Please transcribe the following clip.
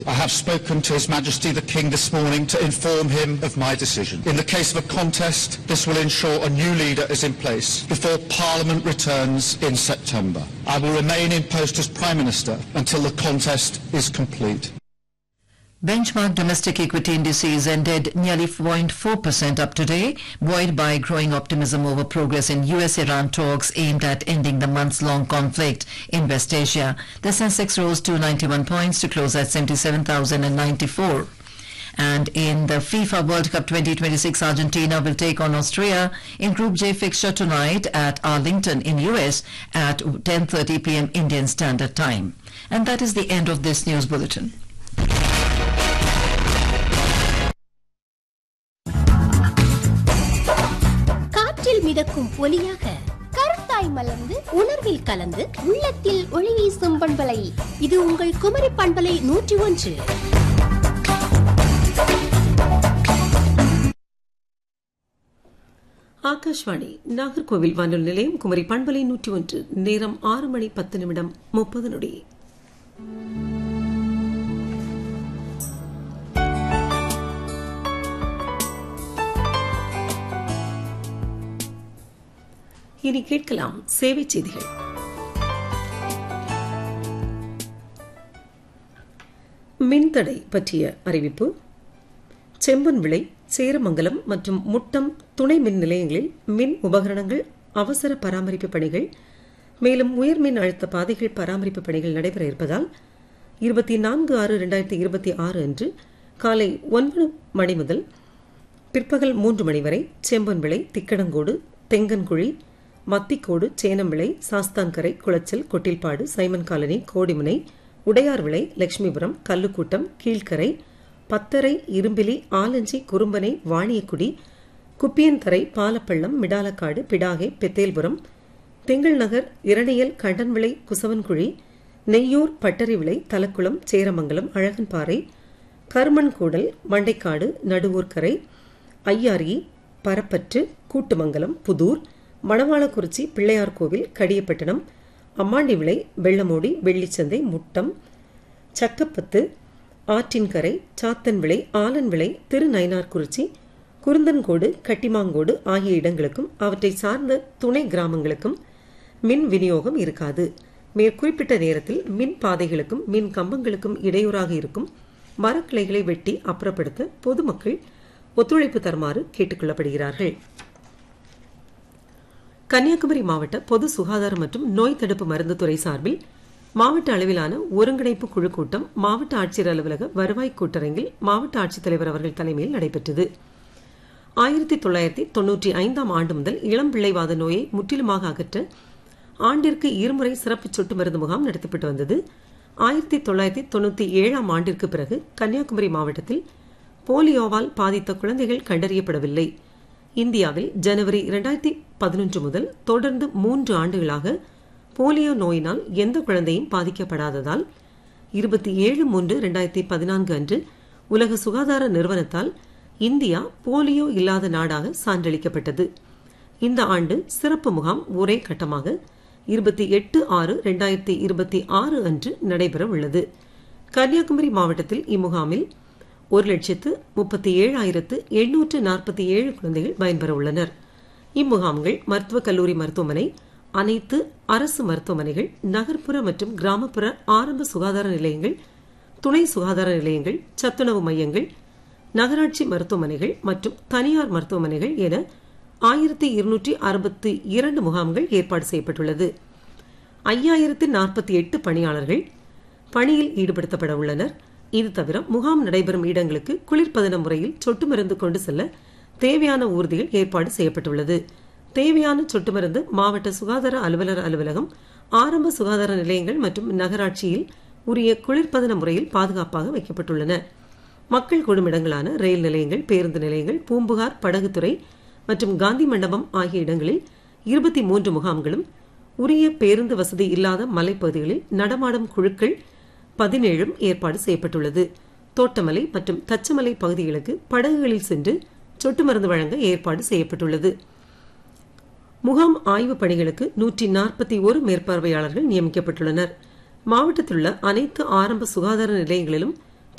I have spoken to His Majesty the King this morning to inform him of my decision. In the case of a contest, this will ensure a new leader is in place before Parliament returns in September. I will remain in post as Prime Minister until the contest is complete. Benchmark domestic equity indices ended nearly 0.4% up today, buoyed by growing optimism over progress in US-Iran talks aimed at ending the months-long conflict in West Asia. The Sensex rose 291 points to close at 77,094. And in the FIFA World Cup 2026, Argentina will take on Austria in Group J fixture tonight at Arlington in US at 10:30 p.m. Indian Standard Time. And that is the end of this news bulletin. மிதக்கும் ஒலியாக கருத்தாய் மலர்ந்து உணர்வில் கலந்து உள்ளத்தில் ஒளி வீசும் பண்பலை இது உங்கள் குமரி பண்பலை 101. ஆகாஷ்வாணி நாகர்கோவில் வானொலி நிலையம் குமரி பண்பலை 101. நேரம் 6:10 இனி கேட்கலாம் சேவை செய்திகள். மின்தடை பற்றிய அறிவிப்பு. செம்பன் விளை, சேரமங்கலம் மற்றும் முட்டம் துணை மின் நிலையங்களில் மின் உபகரணங்கள் அவசர பராமரிப்பு பணிகள் மேலும் உயர்மின் அழுத்த பாதைகள் பராமரிப்பு பணிகள் நடைபெற இருப்பதால் 24/6/2026 அன்று காலை 9 மணி முதல் பிற்பகல் 3 மணி வரை செம்பன் விளை, திக்கடங்கோடு, தெங்கன்குழி, மத்திக்கோடு, சேனம்விளை, சாஸ்தான்கரை, குளச்சல், கொட்டில்பாடு, சைமன் காலனி, கோடிமுனை, உடையார் விளை, லட்சுமிபுரம், கல்லுக்கூட்டம், கீழ்கரை, பத்தரை, இரும்பிலி, ஆலஞ்சி, குறும்பனை, வாணியக்குடி, குப்பியன்தரை, பாலப்பள்ளம், மிடாலக்காடு, பிடாகை, பெத்தேல்புரம், திங்கள் நகர், இரணியல், கண்டன்விளை, குசவன்குழி, நெய்யூர், பட்டரிவிளை, தலக்குளம், சேரமங்கலம், அழகன்பாறை, கருமன்கூடல், மண்டைக்காடு, நடுவூர்கரை, ஐயாரி, பரப்பற்று, கூட்டுமங்கலம், புதூர், மணவாளக்குறிச்சி, பிள்ளையார் கோவில், கடியப்பட்டினம், அம்மாண்டிவிளை, வெள்ளமோடி, வெள்ளிச்சந்தை, முட்டம், சக்கப்பத்து, ஆற்றின்கரை, சாத்தன்விளை, ஆலன்விளை, திருநயினார்குறிச்சி, குருந்தன்கோடு, கட்டிமாங்கோடு ஆகிய இடங்களுக்கும் அவற்றை சார்ந்த துணை கிராமங்களுக்கும் மின் விநியோகம் இருக்காது. மேற்குறிப்பிட்ட நேரத்தில் மின் பாதைகளுக்கும் மின் கம்பங்களுக்கும் இடையூறாக இருக்கும் மரக்கிளைகளை வெட்டி அப்புறப்படுத்த பொதுமக்கள் ஒத்துழைப்பு தருமாறு கேட்டுக் கொள்ளப்படுகிறார்கள். கன்னியாகுமரி மாவட்ட பொது சுகாதாரம் மற்றும் நோய் தடுப்பு மருந்து துறை சார்பில் மாவட்ட அளவிலான ஒருங்கிணைப்பு குழு கூட்டம் மாவட்ட ஆட்சியர் அலுவலக வருவாய் கூட்டரங்கில் மாவட்ட ஆட்சித்தலைவர் அவர்கள் தலைமையில் நடைபெற்றது. 1995 ஆண்டு முதல் இளம் பிள்ளைவாத நோயை முற்றிலுமாக அகற்ற ஆண்டிற்கு 2 முறை சிறப்பு சொட்டு மருந்து முகாம் நடத்தப்பட்டு வந்தது. 1997 ஆண்டிற்கு பிறகு கன்னியாகுமரி மாவட்டத்தில் போலியோவால் பாதித்த குழந்தைகள் கண்டறியப்படவில்லை. இந்தியாவில் ஜனவரி 2011 முதல் தொடர்ந்து 3 ஆண்டுகளாக போலியோ நோயினால் எந்த குழந்தையும் பாதிக்கப்படாததால் 27/3/2014 அன்று உலக சுகாதார நிறுவனத்தால் இந்தியா போலியோ இல்லாத நாடாக சான்றளிக்கப்பட்டது. இந்த ஆண்டு சிறப்பு முகாம் ஒரே கட்டமாக 28/6/2026 அன்று நடைபெற உள்ளது. கன்னியாகுமரி மாவட்டத்தில் இம்முகாமில் 1,37,847 குழந்தைகள் பயன்பெற உள்ளனர். இம்முகாம்கள் மருத்துவக் கல்லூரி மருத்துவமனை, அனைத்து அரசு மருத்துவமனைகள், நகர்ப்புற மற்றும் கிராமப்புற ஆரம்ப சுகாதார நிலையங்கள், துணை சுகாதார நிலையங்கள், சத்துணவு மையங்கள், நகராட்சி மருத்துவமனைகள் மற்றும் தனியார் மருத்துவமனைகள் என 1262 முகாம்கள் ஏற்பாடு செய்யப்பட்டுள்ளது. 5048 பணியாளர்கள் பணியில் ஈடுபடுத்தப்பட உள்ளனர். இது தவிர முகாம் நடைபெறும் இடங்களுக்கு குளிர்பதன முறையில் சொட்டு மருந்து கொண்டு செல்ல தேவையான ஊர்திகள் ஏற்பாடு செய்யப்பட்டுள்ளது. தேவையான சொட்டு மருந்து மாவட்ட சுகாதார அலுவலர் அலுவலகம், ஆரம்ப சுகாதார நிலையங்கள் மற்றும் நகராட்சியில் உரிய குளிர்பதன முறையில் பாதுகாப்பாக வைக்கப்பட்டுள்ளன. மக்கள் கூடும் இடங்களான ரயில் நிலையங்கள், பேருந்து நிலையங்கள், பூம்புகார், படகுத்துறை மற்றும் காந்தி மண்டபம் ஆகிய இடங்களில் 23 முகாம்களும், உரிய பேருந்து வசதி இல்லாத மலைப்பகுதிகளில் நடமாடும் குழுக்கள் 17 ஏற்பாடு செய்யப்பட்டுள்ளது. தோட்டமலை மற்றும் தச்சமலை பகுதிகளுக்கு படகுகளில் சென்று சொட்டு மருந்து வழங்க ஏற்பாடு செய்யப்பட்டுள்ளது. முகாம் ஆய்வு பணிகளுக்கு 141 மேற்பார்வையாளர்கள் நியமிக்கப்பட்டுள்ளனர். மாவட்டத்தில் உள்ள அனைத்து ஆரம்ப சுகாதார நிலையங்களிலும்